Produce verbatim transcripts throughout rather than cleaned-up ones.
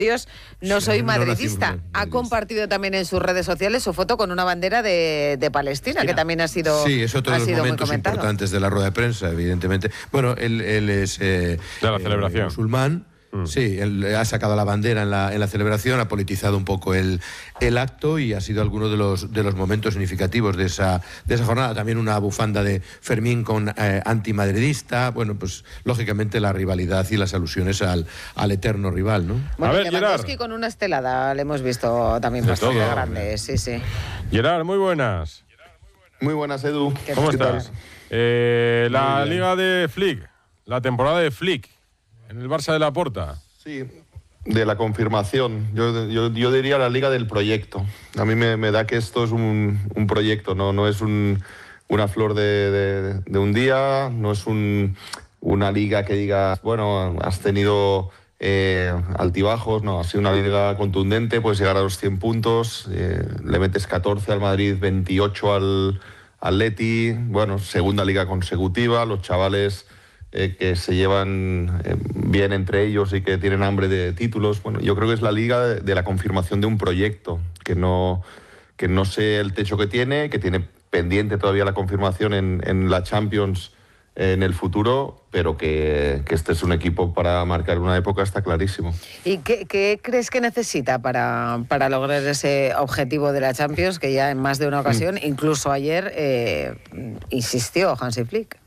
Dios, no soy madridista. No ha compartido también en sus redes sociales su foto con una bandera de, de Palestina, que también ha sido Sí, es otro ha de los sido momentos importantes de la rueda de prensa, evidentemente. Bueno, él, él es eh, de la celebración. Eh, musulmán. Mm. Sí, él ha sacado la bandera en la, en la celebración, ha politizado un poco el, el acto y ha sido alguno de los, de los momentos significativos de esa, de esa jornada. También una bufanda de Fermín con eh, antimadridista. Bueno, pues lógicamente la rivalidad y las alusiones al, al eterno rival, ¿no? Bueno, a ver, Lewandowski con una estelada le hemos visto también de bastante todo, grande, sí, sí. Gerard, muy buenas. Muy buenas, Edu. ¿Cómo estás? Eh, la liga de Flick, la temporada de Flick. En el Barça de Laporta. Sí, de la confirmación. Yo, yo, yo diría la liga del proyecto. A mí me, me da que esto es un, un proyecto, no, no es un, una flor de, de, de un día, no es un, una liga que digas, bueno, has tenido eh, altibajos, no, ha sido una liga contundente, puedes llegar a los cien puntos, eh, le metes catorce al Madrid, veintiocho al Atleti, bueno, segunda liga consecutiva, los chavales... Eh, que se llevan eh, bien entre ellos y que tienen hambre de títulos. Bueno, yo creo que es la liga de, de la confirmación de un proyecto, que no, que no sé el techo que tiene, que tiene pendiente todavía la confirmación en, en la Champions eh, en el futuro, pero que, que este es un equipo para marcar una época, está clarísimo. ¿Y qué, qué crees que necesita para, para lograr ese objetivo de la Champions, que ya en más de una ocasión, mm. incluso ayer, eh, insistió Hansi Flick?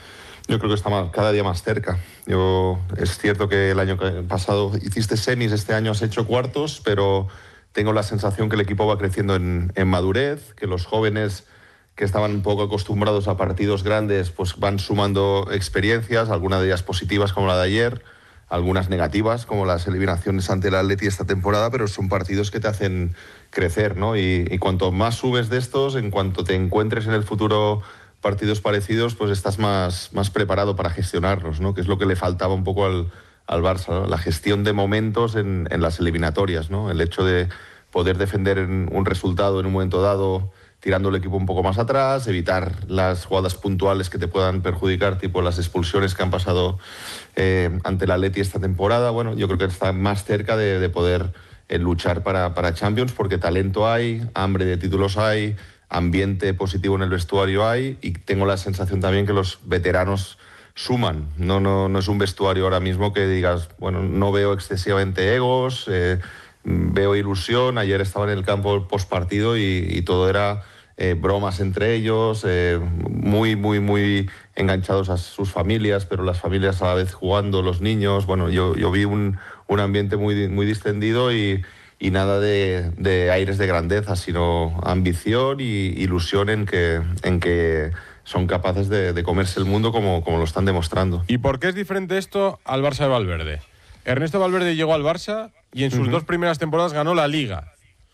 Yo creo que está más, cada día más cerca. Yo, es cierto que el año pasado hiciste semis, este año has hecho cuartos, pero tengo la sensación que el equipo va creciendo en, en madurez, que los jóvenes que estaban un poco acostumbrados a partidos grandes pues van sumando experiencias, algunas de ellas positivas como la de ayer, algunas negativas como las eliminaciones ante el Atleti esta temporada, pero son partidos que te hacen crecer, ¿no? Y, y cuanto más subes de estos, en cuanto te encuentres en el futuro partidos parecidos, pues estás más, más preparado para gestionarlos, ¿no? Que es lo que le faltaba un poco al, al Barça, ¿no? La gestión de momentos en, en las eliminatorias, ¿no? El hecho de poder defender en un resultado en un momento dado, tirando el equipo un poco más atrás, evitar las jugadas puntuales que te puedan perjudicar, tipo las expulsiones que han pasado eh, ante el Atleti esta temporada. Bueno, yo creo que está más cerca de, de poder eh, luchar para, para Champions, porque talento hay, hambre de títulos hay, ambiente positivo en el vestuario hay, y tengo la sensación también que los veteranos suman. No, no, no es un vestuario ahora mismo que digas, bueno, no veo excesivamente egos, eh, veo ilusión. Ayer estaba en el campo post partido y, y todo era eh, bromas entre ellos, eh, muy, muy, muy enganchados a sus familias, pero las familias a la vez jugando, los niños. Bueno, yo, yo vi un, un ambiente muy, muy distendido y y nada de, de aires de grandeza, sino ambición y ilusión en que, en que son capaces de, de comerse el mundo como, como lo están demostrando. ¿Y por qué es diferente esto al Barça de Valverde? Ernesto Valverde llegó al Barça y en sus uh-huh. dos primeras temporadas ganó la Liga.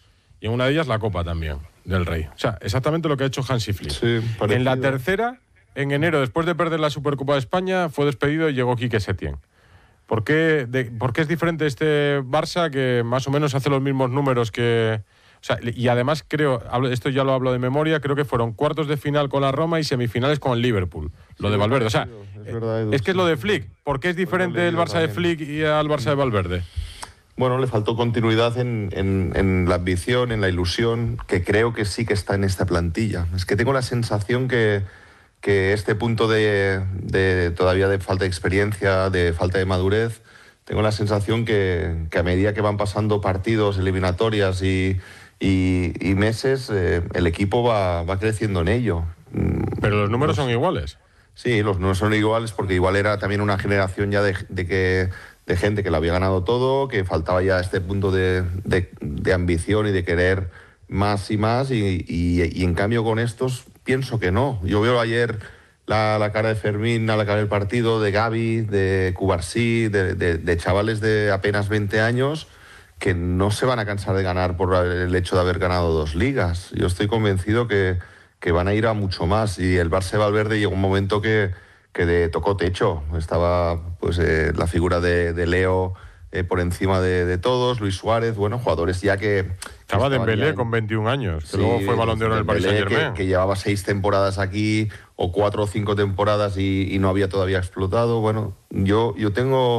Y en una de ellas la Copa también, del Rey. O sea, exactamente lo que ha hecho Hansi Flick. Sí, en la tercera, en enero, después de perder la Supercopa de España, fue despedido y llegó Quique Setién. ¿Por qué, de, ¿Por qué es diferente este Barça que más o menos hace los mismos números que...? O sea, y además creo, esto ya lo hablo de memoria, creo que fueron cuartos de final con la Roma y semifinales con el Liverpool, lo sí, de Valverde. O sea, es, verdad, Edu, es que es lo de Flick. ¿Por qué es diferente el Barça también de Flick y al Barça de Valverde? Bueno, le faltó continuidad en, en, en la ambición, en la ilusión, que creo que sí que está en esta plantilla. Es que tengo la sensación que... que este punto de, de todavía de falta de experiencia, de falta de madurez, tengo la sensación que, que a medida que van pasando partidos, eliminatorias y, y, y meses, eh, el equipo va, va creciendo en ello. Pero los números los, son iguales. Sí, los números son iguales porque igual era también una generación ya de, de, que, de gente que lo había ganado todo, que faltaba ya este punto de, de, de ambición y de querer más y más, y, y, y en cambio con estos pienso que no. Yo veo ayer la, la cara de Fermín al acabar el partido, de Gavi, de Cubarsí, de, de, de chavales de apenas veinte años que no se van a cansar de ganar por el hecho de haber ganado dos ligas. Yo estoy convencido que, que van a ir a mucho más, y el Barça de Valverde llegó un momento que, que de, tocó techo. Estaba pues eh, la figura de, de Leo eh, por encima de, de todos, Luis Suárez, bueno, jugadores ya que... Estaba Dembélé en... con veintiún años, que sí, luego fue Balón de Oro en el Paris Saint-Germain. Que, que llevaba seis temporadas aquí, o cuatro o cinco temporadas y, y no había todavía explotado. Bueno, yo, yo tengo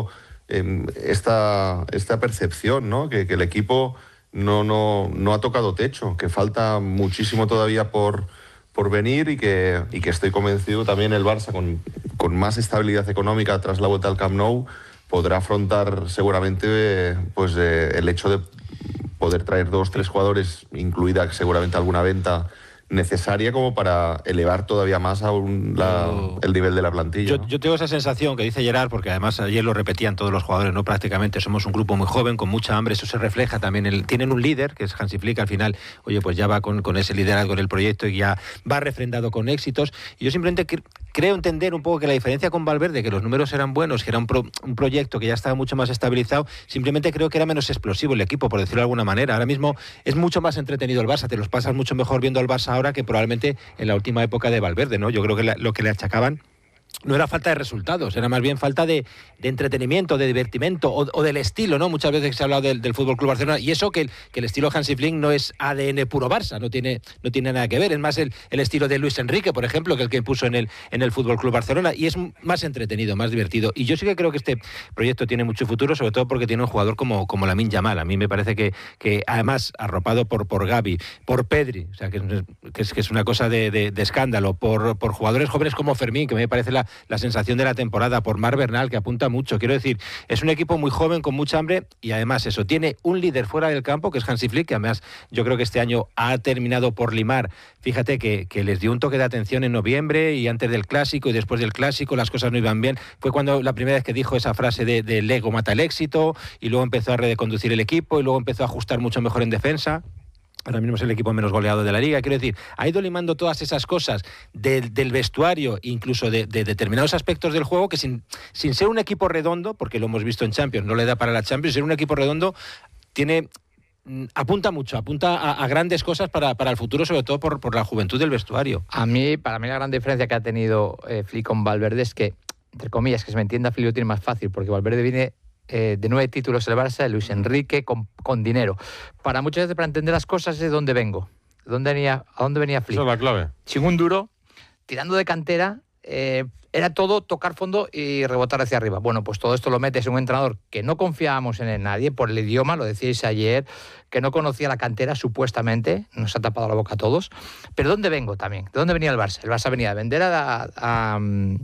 eh, esta, esta percepción, ¿no? Que, que el equipo no, no, no ha tocado techo, que falta muchísimo todavía por, por venir y que, y que estoy convencido también el Barça, con, con más estabilidad económica tras la vuelta al Camp Nou, podrá afrontar seguramente eh, pues, eh, el hecho de poder traer dos, tres jugadores, incluida seguramente alguna venta necesaria como para elevar todavía más aún la, yo, el nivel de la plantilla. Yo, ¿no? yo tengo esa sensación que dice Gerard, porque además ayer lo repetían todos los jugadores, no prácticamente, somos un grupo muy joven, con mucha hambre, eso se refleja también. El, tienen un líder, que es Hansi Flick, al final, oye, pues ya va con, con ese liderazgo en el proyecto y ya va refrendado con éxitos. Y yo simplemente cre- creo entender un poco que la diferencia con Valverde, que los números eran buenos, que era un, pro, un proyecto que ya estaba mucho más estabilizado, simplemente creo que era menos explosivo el equipo, por decirlo de alguna manera. Ahora mismo es mucho más entretenido el Barça, te los pasas mucho mejor viendo al Barça ahora que probablemente en la última época de Valverde, ¿no? Yo creo que la, lo que le achacaban no era falta de resultados, era más bien falta de, de entretenimiento, de divertimento o, o del estilo, ¿no? Muchas veces se ha hablado del, del Fútbol Club Barcelona, y eso que el, que el estilo Hansi Flick no es A D N puro Barça, no tiene, no tiene nada que ver, es más el, el estilo de Luis Enrique, por ejemplo, que el que puso en el, en el Fútbol Club Barcelona, y es más entretenido, más divertido. Y yo sí que creo que este proyecto tiene mucho futuro, sobre todo porque tiene un jugador como, como Lamine Yamal. A mí me parece que, que además, arropado por, por Gavi, por Pedri, o sea, que, que, es, que es una cosa de, de, de escándalo, por, por jugadores jóvenes como Fermín, que me parece la, la sensación de la temporada, por Marc Bernal, que apunta mucho. Quiero decir, es un equipo muy joven, con mucha hambre, y además eso, tiene un líder fuera del campo, que es Hansi Flick, que además yo creo que este año ha terminado por limar. Fíjate que, que les dio un toque de atención en noviembre y antes del Clásico, y después del Clásico las cosas no iban bien. Fue cuando la primera vez que dijo esa frase de, de el ego mata el éxito, y luego empezó a reconducir el equipo, y luego empezó a ajustar mucho mejor en defensa. Ahora mismo es el equipo menos goleado de la Liga. Quiero decir, ha ido limando todas esas cosas del, del vestuario, incluso de, de determinados aspectos del juego, que sin, sin ser un equipo redondo, porque lo hemos visto en Champions, no le da para la Champions, ser un equipo redondo tiene... apunta mucho, apunta a, a grandes cosas para, para el futuro, sobre todo por, por la juventud del vestuario. A mí, para mí la gran diferencia que ha tenido eh, Flick con Valverde es que, entre comillas, que se me entienda, Flick lo tiene más fácil, porque Valverde viene eh, de nueve títulos el Barça, de Luis Enrique, con, con dinero. Para muchas veces, para entender las cosas, es de dónde vengo, de dónde venía, a dónde venía Flick. Esa es la clave. Sin un duro, tirando de cantera, eh, era todo tocar fondo y rebotar hacia arriba. Bueno, pues todo esto lo metes en un entrenador que no confiábamos en él, nadie, por el idioma, lo decíais ayer, que no conocía la cantera, supuestamente, nos ha tapado la boca a todos. Pero ¿dónde vengo también? ¿De dónde venía el Barça? El Barça venía a vender a... ¿A, a,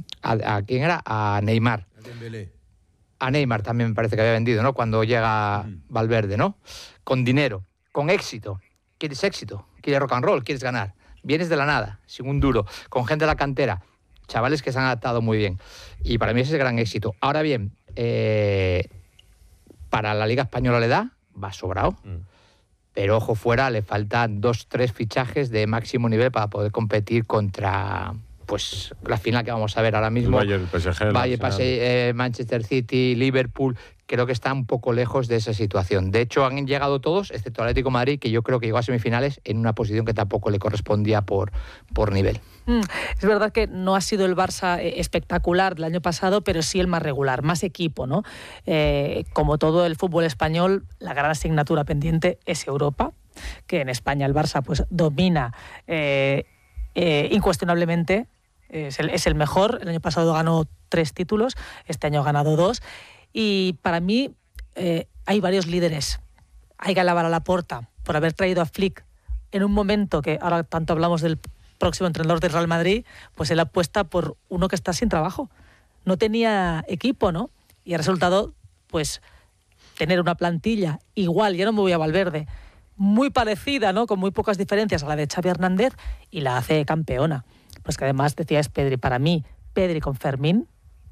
a, a quién era? A Neymar. A Neymar también me parece que había vendido, ¿no? Cuando llega Valverde, ¿no? Con dinero, con éxito. ¿Quieres éxito? ¿Quieres rock and roll? ¿Quieres ganar? Vienes de la nada, sin un duro, con gente de la cantera. Chavales que se han adaptado muy bien. Y para mí ese es el gran éxito. Ahora bien, eh, para la Liga Española le da, va sobrado. Mm. Pero ojo fuera, le faltan dos, tres fichajes de máximo nivel para poder competir contra, pues, la final que vamos a ver ahora mismo. El Bayern, el P S G, Bayern, P S G, eh, Manchester City, Liverpool. Creo que está un poco lejos de esa situación. De hecho, han llegado todos, excepto el Atlético de Madrid, que yo creo que llegó a semifinales en una posición que tampoco le correspondía por, por nivel. Mm, es verdad que no ha sido el Barça espectacular del año pasado, pero sí el más regular, más equipo, ¿no? Eh, como todo el fútbol español, la gran asignatura pendiente es Europa, que en España el Barça pues domina eh, eh, incuestionablemente, es el, es el mejor. El año pasado ganó tres títulos, este año ha ganado dos. Y para mí eh, hay varios líderes. Hay que alabar a Laporta por haber traído a Flick en un momento que ahora tanto hablamos del próximo entrenador del Real Madrid, pues él apuesta por uno que está sin trabajo. No tenía equipo, ¿no? Y ha resultado, pues, tener una plantilla igual, ya no me voy a Valverde, muy parecida, ¿no? Con muy pocas diferencias a la de Xavi Hernández, y la hace campeona. Pues que además, decías Pedri, para mí, Pedri con Fermín,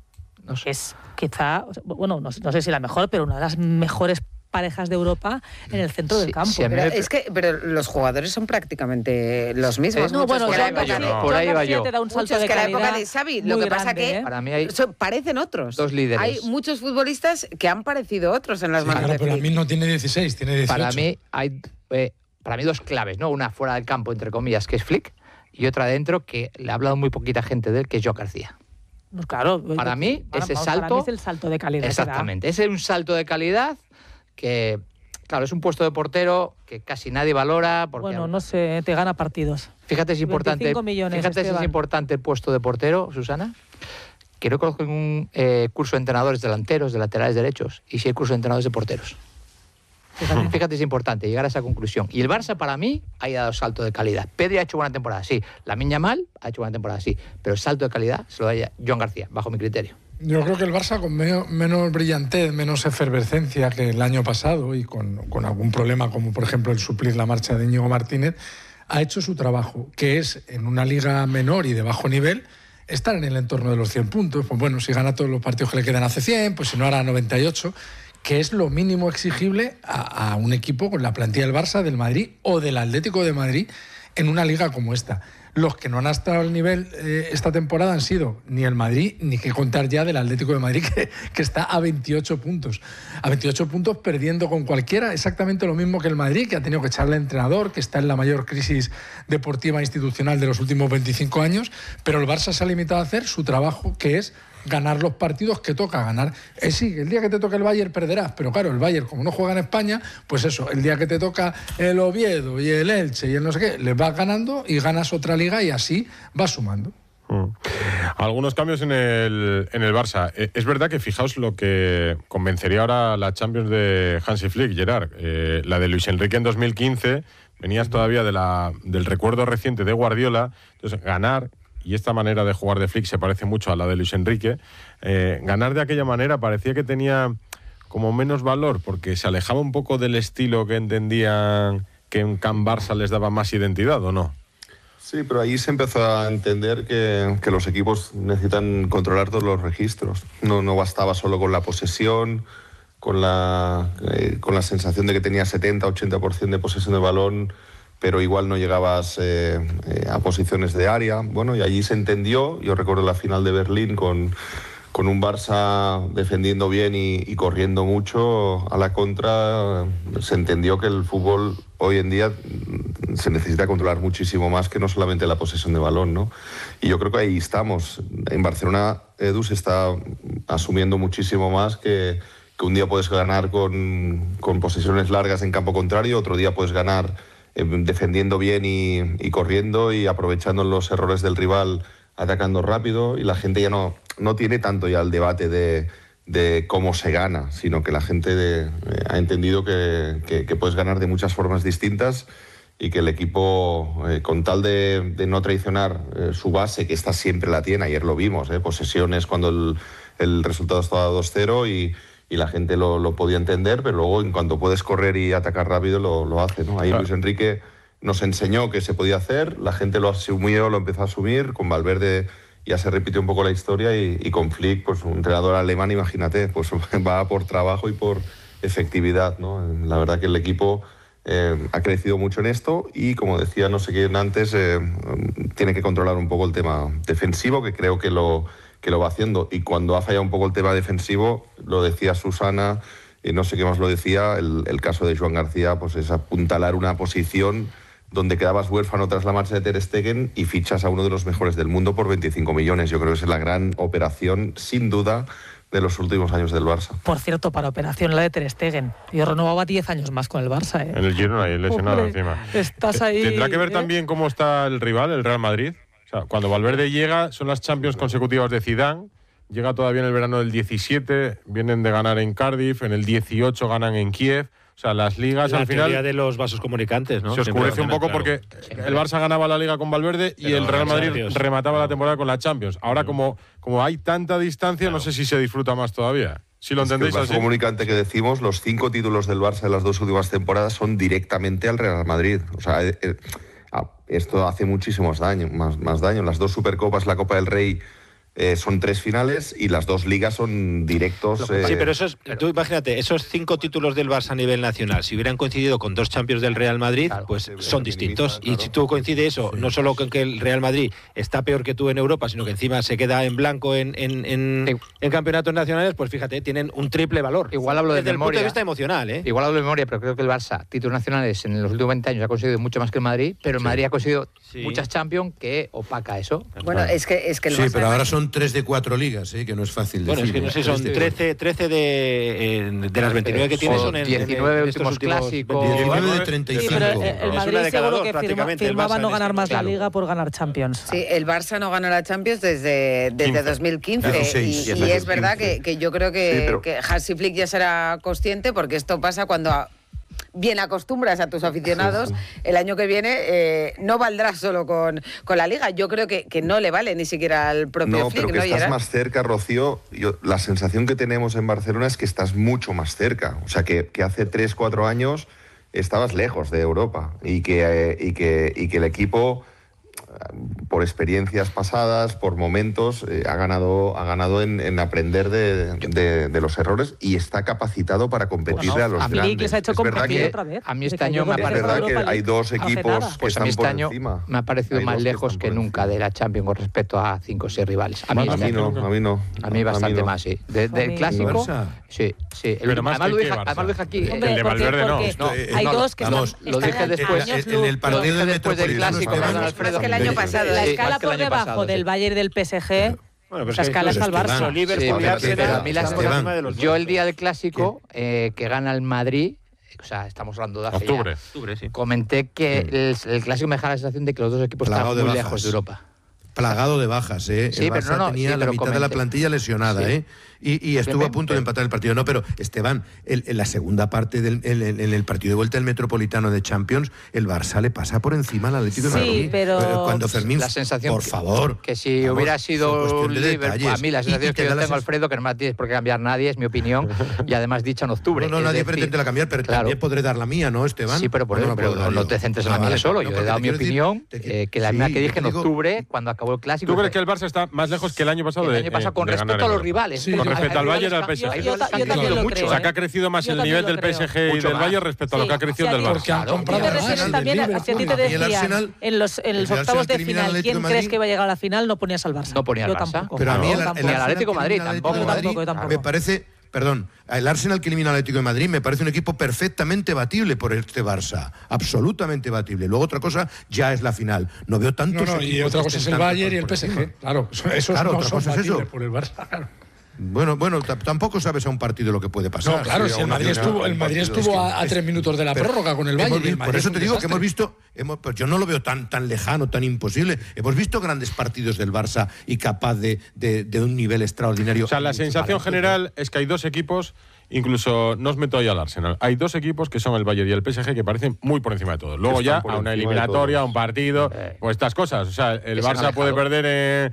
no sé. Es quizá, bueno, no, no sé si la mejor, pero una de las mejores parejas de Europa en el centro sí, del campo. Sí, pero, es que, pero los jugadores son prácticamente los mismos. No, bueno, que Joan la época, no. por ahí va yo. Te da un salto muchos de que la calidad época de Xavi, lo que pasa grande, que ¿eh? Para mí hay son, parecen otros. Dos líderes. Hay muchos futbolistas que han parecido otros en las sí, manos claro, de pero Flick. a mí no tiene dieciséis, tiene dieciocho. Para mí hay eh, para mí dos claves, ¿no? Una fuera del campo, entre comillas, que es Flick, y otra dentro que le ha hablado muy poquita gente de él, que es Joan García. Pues claro, para mí para, ese para salto mí es el salto de calidad. Exactamente, ese es un salto de calidad que, claro, es un puesto de portero que casi nadie valora. Porque, bueno, no sé, te gana partidos. Fíjate si es importante, millones, fíjate si es Esteban. importante el puesto de portero, Susana, que no conozco ningún eh, curso de entrenadores delanteros, de laterales derechos, y sí hay curso de entrenadores de porteros. Fíjate, fíjate, es importante llegar a esa conclusión. Y el Barça, para mí, ha dado salto de calidad. Pedri ha hecho buena temporada, sí. Lamine Yamal ha hecho buena temporada, sí. Pero el salto de calidad se lo da Joan García, bajo mi criterio. Yo creo que el Barça, con menos, menos brillantez, menos efervescencia que el año pasado y con, con algún problema, como por ejemplo el suplir la marcha de Íñigo Martínez, ha hecho su trabajo, que es, en una liga menor y de bajo nivel, estar en el entorno de los cien puntos. Pues bueno, si gana todos los partidos que le quedan hace cien, pues si no hará noventa y ocho, que es lo mínimo exigible a, a un equipo con la plantilla del Barça, del Madrid o del Atlético de Madrid en una liga como esta. Los que no han estado al nivel eh, esta temporada han sido ni el Madrid, ni que contar ya del Atlético de Madrid, que, que está a veintiocho puntos. A veintiocho puntos perdiendo con cualquiera, exactamente lo mismo que el Madrid, que ha tenido que echarle entrenador, que está en la mayor crisis deportiva institucional de los últimos veinticinco años, pero el Barça se ha limitado a hacer su trabajo, que es ganar los partidos que toca ganar. Eh, sí, el día que te toca el Bayern perderás, pero claro, el Bayern, como no juega en España, pues eso, el día que te toca el Oviedo y el Elche y el no sé qué, les vas ganando y ganas otra liga y así vas sumando. Mm. Algunos cambios en el, en el Barça. Eh, es verdad que fijaos lo que convencería ahora la Champions de Hansi Flick, Gerard. Eh, la de Luis Enrique en dos mil quince, venías todavía de la, del recuerdo reciente de Guardiola, entonces ganar, y esta manera de jugar de Flick se parece mucho a la de Luis Enrique, eh, ganar de aquella manera parecía que tenía como menos valor, porque se alejaba un poco del estilo que entendían que en Can Barça les daba más identidad, ¿o no? Sí, pero ahí se empezó a entender que, que los equipos necesitan controlar todos los registros. No, no bastaba solo con la posesión, con la, eh, con la sensación de que tenía setenta, ochenta por ciento de posesión de balón, pero igual no llegabas eh, eh, a posiciones de área. Bueno, y allí se entendió. Yo recuerdo la final de Berlín con, con un Barça defendiendo bien y, y corriendo mucho a la contra. Se entendió que el fútbol hoy en día se necesita controlar muchísimo más que no solamente la posesión de balón, ¿no? Y yo creo que ahí estamos. En Barcelona, Edu se está asumiendo muchísimo más que, que un día puedes ganar con, con posesiones largas en campo contrario, otro día puedes ganar defendiendo bien y, y corriendo y aprovechando los errores del rival, atacando rápido, y la gente ya no, no tiene tanto ya el debate de, de cómo se gana, sino que la gente de, eh, ha entendido que, que, que puedes ganar de muchas formas distintas y que el equipo, eh, con tal de, de no traicionar eh, su base, que esta siempre la tiene, ayer lo vimos, eh, posesiones cuando el, el resultado estaba dos cero y y la gente lo, lo podía entender, pero luego en cuanto puedes correr y atacar rápido lo, lo hace, ¿no? Ahí claro. Luis Enrique nos enseñó que se podía hacer, la gente lo asumió, lo empezó a asumir, con Valverde ya se repitió un poco la historia y, y con Flick, pues un entrenador alemán, imagínate, pues va por trabajo y por efectividad, ¿no? La verdad que el equipo eh, ha crecido mucho en esto y, como decía no sé quién antes, eh, tiene que controlar un poco el tema defensivo, que creo que lo... que lo va haciendo, y cuando ha fallado un poco el tema defensivo, lo decía Susana, y no sé qué más lo decía, el, el caso de Joan García, pues es apuntalar una posición donde quedabas huérfano tras la marcha de Ter Stegen y fichas a uno de los mejores del mundo por veinticinco millones. Yo creo que es la gran operación, sin duda, de los últimos años del Barça. Por cierto, para operación la de Ter Stegen. Yo renovaba diez años más con el Barça, ¿eh? En el Girona, ahí lesionado Hombre, encima. Estás ahí... ¿Tendrá que ver ¿eh? también cómo está el rival, el Real Madrid? O sea, cuando Valverde llega, son las Champions consecutivas de Zidane, llega todavía en el verano del diecisiete, vienen de ganar en Cardiff, en el dieciocho ganan en Kiev. O sea, las ligas la al final... La de los vasos comunicantes, ¿no? Se oscurece un poco claro. porque el Barça ganaba la Liga con Valverde y Pero el Real Madrid Champions. remataba no. la temporada con la Champions. Ahora, no. como, como hay tanta distancia, claro. no sé si se disfruta más todavía. Si lo es entendéis que el vaso así. comunicante que decimos, los cinco títulos del Barça en las dos últimas temporadas son directamente al Real Madrid. O sea, eh, eh, esto hace muchísimos daño, más, más daño. Las dos Supercopas, la Copa del Rey, eh, son tres finales y las dos ligas son directos. Eh... Sí, pero esos, tú imagínate, esos cinco títulos del Barça a nivel nacional, si hubieran coincidido con dos Champions del Real Madrid, claro, pues son distintos. Claro. Y si tú coincide eso, sí. no solo con que el Real Madrid está peor que tú en Europa, sino que encima se queda en blanco en, en, en, sí. en campeonatos nacionales, pues fíjate, tienen un triple valor. Igual hablo de Desde memoria. el punto de vista emocional, ¿eh? Igual hablo de memoria, pero creo que el Barça, títulos nacionales en los últimos veinte años, ha conseguido mucho más que el Madrid, pero el sí. Madrid ha conseguido sí. muchas Champions que opaca eso. Bueno, es que, es que el Sí, Barça pero ahora son son tres de cuatro ligas, ¿eh? Que no es fácil bueno, decir. Bueno, es que no sé, son trece, trece de, eh, de las veintinueve que tiene, son en diecinueve en últimos clásicos. diecinueve de treinta y cinco. Sí, pero el, el Madrid seguro que firma, firmaba no ganar más la claro. Liga por ganar Champions. Sí, el Barça no ganó la Champions desde, desde dos mil quince dieciséis, y, y es verdad que, que yo creo que, sí, pero... que Hansi Flick ya será consciente, porque esto pasa cuando a, bien acostumbras a tus aficionados. El año que viene eh, no valdrá solo con, con la Liga. Yo creo que, que no le vale ni siquiera al propio no, Flick. Pero que ¿no, estás Gerard? más cerca, Rocío. Yo, la sensación que tenemos en Barcelona es que estás mucho más cerca. O sea, que, que hace tres, cuatro años estabas lejos de Europa y que, eh, y que, y que el equipo, por experiencias pasadas, por momentos, eh, ha ganado, ha ganado en, en aprender de, de, de los errores y está capacitado para competirle bueno, a los a mí grandes. les ha hecho es verdad competir que otra vez. A mí este año me ha es parecido verdad que hay dos equipos que pues están a mí este por año encima. me ha parecido Hay más dos que lejos están que por nunca encima. de la Champions con respecto a cinco o seis rivales. A mí, A mí no, a mí no. A mí bastante no. más, sí. De- A del mí- clásico, Barça. sí, sí. Pero más además, que lo qué dije, Barça. además lo dije aquí. Hombre, El de porque- Valverde no. porque Esto, eh, hay no, dos que vamos, están, lo están dije en después. años En el luz. partido Lo del dije después del Metropolitano, clásico, Esteban, ganó Alfredo. Más que el año pasado. La Sí, escala más que el por año debajo pasado, del sí. Bayern y del P S G, Bueno, pues la escala es al Esteban, Barça. Liverpool Sí, y pero- Arsenal pero a mí la están escala- por encima de los Yo dos. el día del clásico, eh, que gana el Madrid, o sea, estamos hablando de hace ya- Octubre. Octubre, sí. comenté que el, el clásico me deja la sensación de que los dos equipos Plagado están de muy bajas. lejos de Europa. Plagado de bajas, ¿eh? Sí, el pero Barça no, no, tenía sí, la pero mitad de la comenté- plantilla lesionada, Sí. ¿eh? Y, y estuvo Bien, a punto de bien. empatar el partido. No, pero Esteban, el- en la segunda parte del en, en- en el partido de vuelta del Metropolitano de Champions, el Barça le pasa por encima al Atlético de Sí, Madrid. pero- Eh, Cuando Fermín, La sensación por que- favor. Que si vamos, hubiera son sido cuestión un de Liverpool, detalles. a mí la Y- sensación y te que yo da la tengo, sens- Alfredo, que no me tienes por qué cambiar nadie, es mi opinión, y además dicha en octubre. No, no, Es nadie decir, pretende la cambiar, pero claro, también podré dar la mía, ¿no, Esteban? Sí, pero por ¿O eso, la pero puedo dar no yo? te centres en Ah, la mía vale, solo. no, Yo he porque dado te mi quiero decir- opinión, te qui- eh, que la sí, misma que yo dije te en digo- octubre, cuando acabó el clásico. ¿Tú crees dije, que el Barça está más lejos que el año pasado? el de, año pasado eh, con de respecto ganar a en los Europa? rivales? Sí, Con yo- respecto al Bayern y al Hay P S G. rivales Yo, que ta- han yo crecido también lo mucho. creo. O sea, que ha crecido más Yo el también nivel lo del creo. P S G y Mucho del más. Bayern respecto a lo Sí, que ha crecido si el a del ti- Barça. Porque han Claro. comprado Te al refieres Arsenal, también del a si a ti te Liverpool. Y el decían Arsenal- en los, en los el octavos Arsenal de elimina al final Atlético quién de crees Madrid. que iba a llegar a la final, no ponías al Barça. No ponía al Yo Barça. tampoco. Pero a mí Yo el, el tampoco. Ni al Atlético de Madrid, que elimina al tampoco, Atlético de ¿eh? Madrid Tampoco, me parece, perdón, el Arsenal que elimina al Atlético de Madrid me parece un equipo perfectamente batible por este Barça, absolutamente batible. Luego otra cosa ya es la final. No veo No, tantos no, y equipos otra que cosa es estén el tanto Bayern y el por P S encima. G. Claro, eso- esos Claro, no otra son cosa es batibles eso. por el Barça. claro. Bueno, bueno, t- tampoco sabes a un partido lo que puede pasar. No, claro, sí, si el aún Madrid así, estuvo, un el Madrid partido estuvo es que- a, a tres minutos de la Pero prórroga con el hemos Bayern. y vi- el Madrid por eso es te un digo que desastre. hemos visto, hemos, pues yo no lo veo tan, tan lejano, tan imposible. Hemos visto grandes partidos del Barça y capaz de, de, de un nivel extraordinario. O sea, la sensación general es que hay dos equipos, incluso no os meto ahí al Arsenal, hay dos equipos que son el Bayern y el P S G que parecen muy por encima de todo. Luego Están ya por a una encima de eliminatoria, a todos. un partido, pues estas cosas. O sea, el Que se han Barça puede alejado. perder en,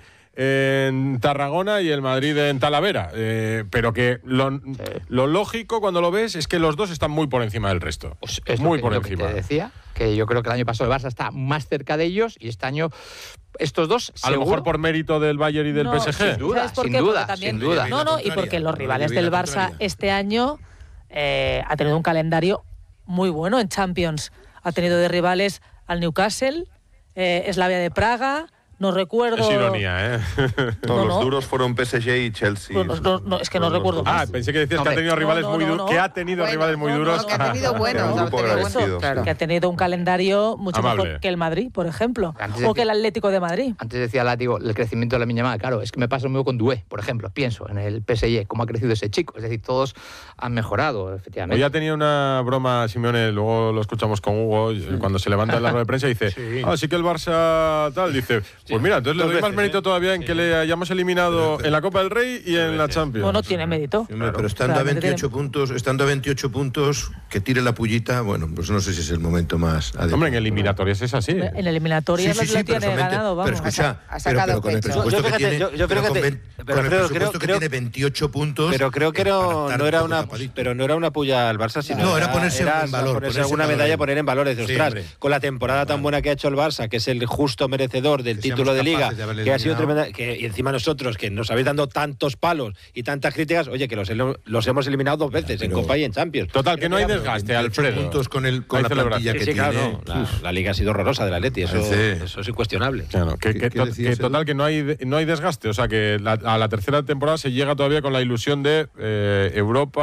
en Tarragona y el Madrid en Talavera. Eh, pero que lo, lo lógico cuando lo ves es que los dos están muy por encima del resto. Pues es muy lo que, por lo que encima. te decía, que yo creo que el año pasado el Barça está más cerca de ellos y este año estos dos A lo seguro- mejor por mérito del Bayern y del No, P S G. sin duda, ¿Sabes por sin qué? duda, Porque también- sin duda. No, no, y porque los rivales del Barça este año eh, ha tenido un calendario muy bueno en Champions. Ha tenido de rivales al Newcastle, eh, Slavia de Praga, no recuerdo... Es ironía, ¿eh? No, No, los no. duros fueron P S G y Chelsea. No, no, no, no, es que no Los recuerdo dos. Ah, pensé que decías No, que ha tenido no, rivales no, muy no, duros. no. Que ha tenido Bueno, rivales muy no, no, duros. no, que ha tenido buenos, Era un ha grupo tenido agresivo, buenos, claro. que ha tenido un calendario mucho Amable. mejor que el Madrid, por ejemplo, Antes de o que que- el Atlético de Madrid. Antes decía Látigo, el crecimiento de la Lamine Yamal, claro, es que me pasa lo mismo con Doué, por ejemplo, pienso en el P S G, cómo ha crecido ese chico, es decir, todos han mejorado, efectivamente. Hoy ha tenido una broma Simeone, luego lo escuchamos con Hugo, y cuando se levanta en la rueda de prensa y dice, Sí. ah, sí que el Barça tal, dice, pues mira, entonces le Dos doy más veces, mérito ¿eh? todavía en que le hayamos eliminado en la Copa del Rey y en la Champions. Bueno, tiene mérito. Sí, hombre, pero estando a Realmente veintiocho tiene- puntos, estando a veintiocho puntos, que tire la pullita, bueno, pues no sé si es el momento más adecuado. Hombre, en eliminatorias es así. En eliminatorias Sí, sí, lo, sí, lo tiene pero solamente- ganado, vamos. Pero escucha, Ha sacado pero, pero con el pecho. presupuesto Yo que fíjate, tiene, yo- yo creo pero que con, te- ven- pero con el creo- presupuesto creo- que creo- tiene veintiocho puntos. Pero creo que eh, para no, estar no un era poco una tapadito. pero no era una puya al Barça, sino No, era ponerse en valor, ponerse ponerse en alguna valor. medalla, poner en valores. Sí, Ostras, hombre. con la temporada tan buena que ha hecho el Barça, que es el justo merecedor del Que título seamos de Liga, capaces de haberle que ha sido eliminado. tremenda, que y encima nosotros que nos habéis dando tantos palos y tantas críticas, oye, que los, helo- los hemos eliminado dos veces en pero- Copa y en Champions. Total, que no hay desgaste, veintiocho Alfredo. puntos con, el, con Hay la plantilla celebración. que Sí, sí, claro, tiene. no, la, la Liga ha sido horrorosa de la Atleti, eso, Parece- eso es incuestionable. Claro, que, ¿Qué- que qué to- decías, que Edu? total que no hay, no hay desgaste. O sea, que la- a la tercera temporada se llega todavía con la ilusión de eh, Europa,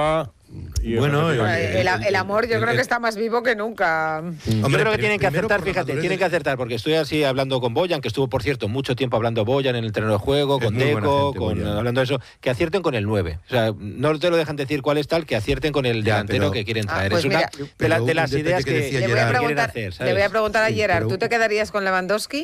Y bueno, el, el, el amor yo el, creo el, que está más vivo que nunca. Hombre, yo creo que tienen que acertar, fíjate, tienen que acertar, porque estoy así hablando con Boyan, que estuvo, por cierto, mucho tiempo hablando Boyan en el terreno de juego, con Deco, gente, con, hablando de eso, que acierten con el nueve. O sea, no te lo dejan decir cuál es tal, que acierten con el ya, delantero pero, que quieren traer. Ah, pues es mira, una de, la, de las ideas que, que, que le voy a preguntar, hacer, ¿sabes? Le voy a preguntar a Gerard, ¿tú te quedarías con Lewandowski?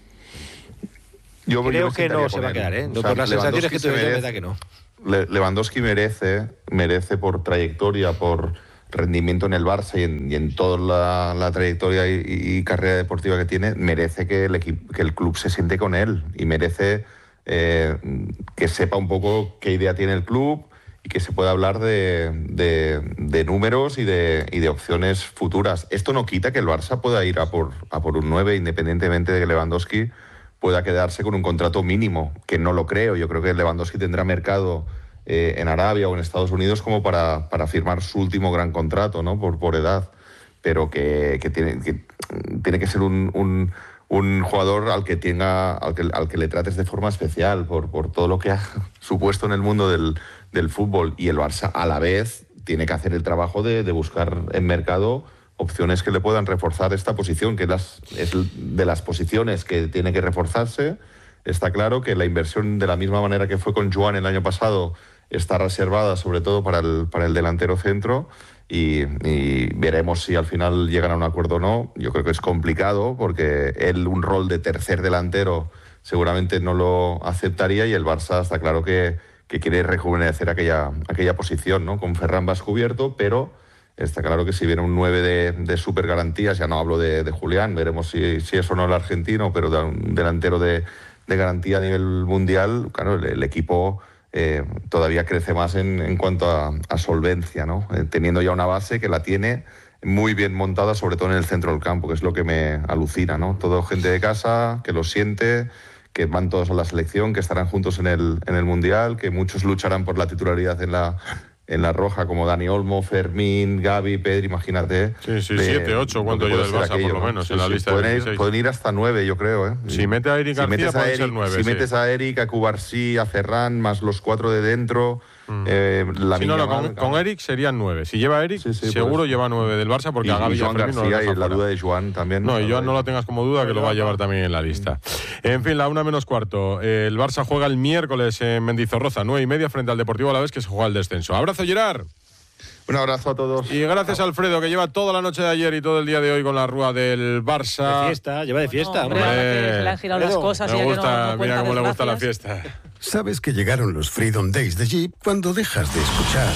Yo creo que no se va a quedar, ¿eh? Por las sensaciones que tuve, es verdad que no. Lewandowski merece, merece por trayectoria, por rendimiento en el Barça y en, y en toda la, la trayectoria y, y carrera deportiva que tiene, merece que el, equipo, que el club se siente con él y merece eh, que sepa un poco qué idea tiene el club y que se pueda hablar de, de, de números y de, y de opciones futuras. Esto no quita que el Barça pueda ir a por, a por un nueve, independientemente de que Lewandowski pueda quedarse con un contrato mínimo, que no lo creo. Yo creo que Lewandowski tendrá mercado eh, en Arabia o en Estados Unidos como para, para firmar su último gran contrato, ¿no? Por, por edad. Pero que, que, tiene, que tiene que ser un, un, un jugador al que, tenga, al, que, al que le trates de forma especial por, por todo lo que ha supuesto en el mundo del, del fútbol. Y el Barça, a la vez, tiene que hacer el trabajo de, de buscar en mercado opciones que le puedan reforzar esta posición, que las, es de las posiciones que tiene que reforzarse. Está claro que la inversión, de la misma manera que fue con Joan el año pasado, está reservada sobre todo para el, para el delantero centro y, y veremos si al final llegan a un acuerdo o no. Yo creo que es complicado porque él un rol de tercer delantero seguramente no lo aceptaría y el Barça está claro que, que quiere rejuvenecer aquella, aquella posición, ¿no? Con Ferran vas cubierto, pero está claro que si viene un nueve de, de super garantías, ya no hablo de, de Julián, veremos si, si es o no el argentino, pero de un delantero de, de garantía a nivel mundial, claro, el, el equipo eh, todavía crece más en, en cuanto a, a solvencia, ¿no? Eh, teniendo ya una base que la tiene muy bien montada, sobre todo en el centro del campo, que es lo que me alucina, ¿no? Todo gente de casa, que lo siente, que van todos a la selección, que estarán juntos en el, en el Mundial, que muchos lucharán por la titularidad en la... en la roja, como Dani Olmo, Fermín, Gavi, Pedri, imagínate. Sí, sí, siete, ocho, cuando yo del Barça, aquello, por lo menos, sí, en la sí, lista pueden de ir, pueden ir hasta nueve, yo creo, ¿eh? Si mete a Eric García, si puede ser nueve, Si sí. metes a Eric, a Cubarsí, a Ferran, más los cuatro de dentro... Mm. Eh, la si no, no, con, con Eric serían nueve. Si lleva a Eric, sí, sí, seguro pues, lleva nueve del Barça, porque y, a Gavi y Joan García no y la duda de Joan también. No, y Joan no la tengas como duda, que lo va a llevar también en la lista. En fin, la una menos cuarto. El Barça juega el miércoles en Mendizorroza, nueve y media, frente al Deportivo Alavés, que se juega el descenso. Abrazo, Gerard. Un abrazo a todos. Y gracias a Alfredo, que lleva toda la noche de ayer y todo el día de hoy con la rúa del Barça. De fiesta, lleva de fiesta. Hombre, hombre. Se le han girado las cosas. Me y gusta, no, no mira cómo le gusta la gracias. fiesta. Sabes que llegaron los Freedom Days de Jeep cuando dejas de escuchar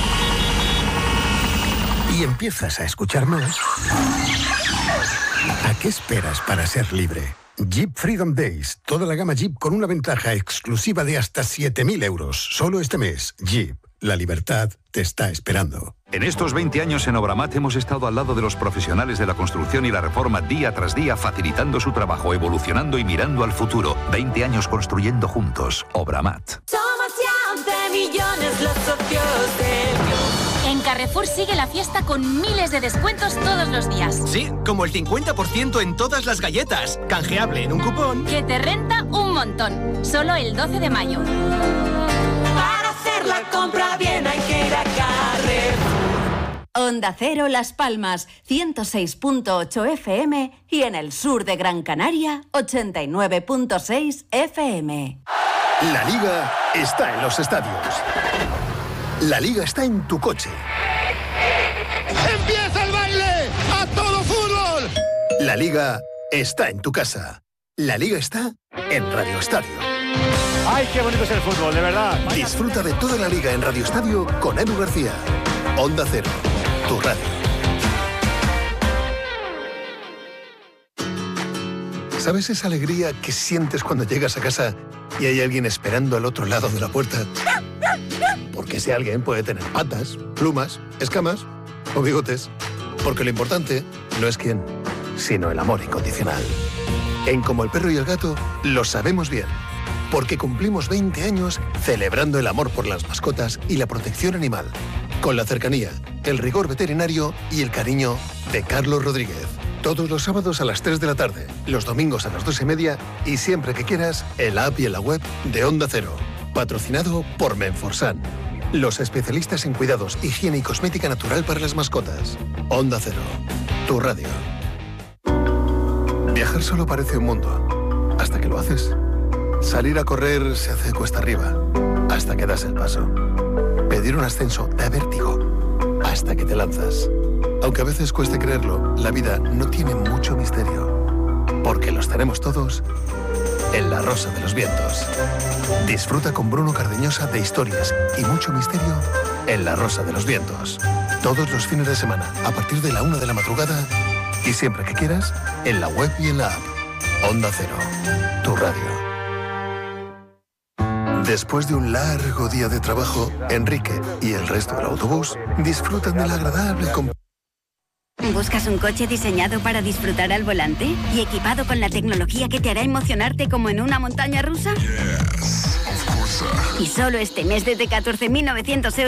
y empiezas a escuchar más. ¿A qué esperas para ser libre? Jeep Freedom Days, toda la gama Jeep con una ventaja exclusiva de hasta siete mil euros. Solo este mes, Jeep. La libertad te está esperando. En estos veinte años en Obramat hemos estado al lado de los profesionales de la construcción y la reforma día tras día, facilitando su trabajo, evolucionando y mirando al futuro. veinte años construyendo juntos. Obramat. Somos ya once millones los socios del club. En Carrefour sigue la fiesta con miles de descuentos todos los días. Sí, como el cincuenta por ciento en todas las galletas. Canjeable en un cupón que te renta un montón. Solo el doce de mayo. Hacer la compra bien hay que ir a Carrefour. Onda Cero Las Palmas, ciento seis punto ocho F M y en el sur de Gran Canaria, ochenta y nueve punto seis F M. La Liga está en los estadios. La Liga está en tu coche. ¡Empieza el baile! ¡A todo fútbol! La Liga está en tu casa. La Liga está en Radio Estadio. ¡Ay, qué bonito es el fútbol, de verdad! Disfruta de toda la Liga en Radio Estadio con Edu García. Onda Cero, tu radio. ¿Sabes esa alegría que sientes cuando llegas a casa y hay alguien esperando al otro lado de la puerta? Porque ese alguien puede tener patas, plumas, escamas o bigotes. Porque lo importante no es quién, sino el amor incondicional. En Como el Perro y el Gato lo sabemos bien. Porque cumplimos veinte años celebrando el amor por las mascotas y la protección animal. Con la cercanía, el rigor veterinario y el cariño de Carlos Rodríguez. Todos los sábados a las tres de la tarde, los domingos a las dos y media y siempre que quieras, en la app y en la web de Onda Cero. Patrocinado por Menforsan. Los especialistas en cuidados, higiene y cosmética natural para las mascotas. Onda Cero, tu radio. Viajar solo parece un mundo, hasta que lo haces. Salir a correr se hace cuesta arriba, hasta que das el paso. Pedir un ascenso da vértigo, hasta que te lanzas. Aunque a veces cueste creerlo, la vida no tiene mucho misterio, porque los tenemos todos en La Rosa de los Vientos. Disfruta con Bruno Cardeñosa de historias y mucho misterio en La Rosa de los Vientos. Todos los fines de semana, a partir de la una de la madrugada y siempre que quieras, en la web y en la app. Onda Cero, tu radio. Después de un largo día de trabajo, Enrique y el resto del autobús disfrutan del agradable compañía. ¿Buscas un coche diseñado para disfrutar al volante y equipado con la tecnología que te hará emocionarte como en una montaña rusa? Yes, of course. Y solo este mes desde catorce mil novecientos euros